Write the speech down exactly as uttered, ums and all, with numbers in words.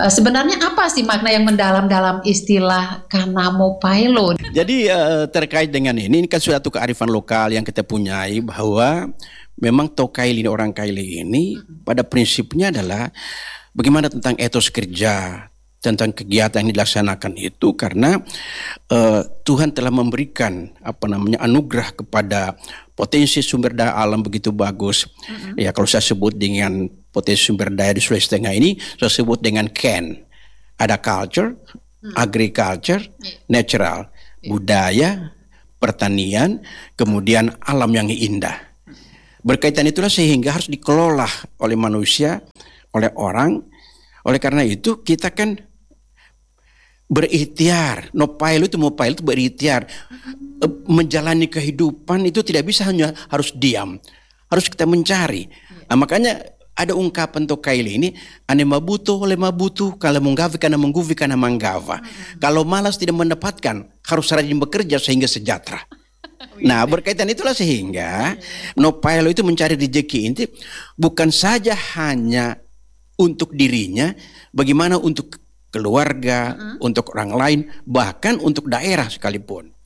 Uh, sebenarnya apa sih makna yang mendalam dalam istilah kanamo paelo? Jadi uh, terkait dengan ini, ini kan suatu kearifan lokal yang kita punyai bahwa memang Tokaili orang Kaili ini pada prinsipnya adalah bagaimana tentang etos kerja, tentang kegiatan yang dilaksanakan itu karena uh, Tuhan telah memberikan apa namanya anugerah kepada potensi sumber daya alam begitu bagus. Mm-hmm. Ya kalau saya sebut dengan potensi sumber daya di Sulawesi Tengah ini, saya sebut dengan Ken. Ada culture, mm. agriculture, yeah. natural, yeah. budaya, pertanian, kemudian alam yang indah. Berkaitan itulah sehingga harus dikelola oleh manusia, oleh orang. Oleh karena itu kita kan berikhtiar. No paelo itu mau paelo itu berikhtiar. Menjalani kehidupan itu tidak bisa hanya harus diam. Harus kita mencari. Nah, makanya ada ungkapan Tokaili ini, ane mabuto oleh mabutu, kalau menggavi karena mengguvi karena manggava. Kalau malas tidak mendapatkan, harus rajin bekerja sehingga sejahtera. Nah, berkaitan itulah sehingga no paelo itu mencari rezeki inti bukan saja hanya untuk dirinya, bagaimana untuk keluarga, uh-huh. untuk orang lain, bahkan untuk daerah sekalipun.